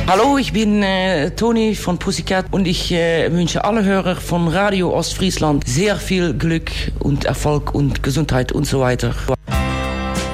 Hallo, ich bin Toni von Pussycat und ich wünsche alle Hörer von Radio Ostfriesland sehr viel Glück und Erfolg und Gesundheit und so weiter.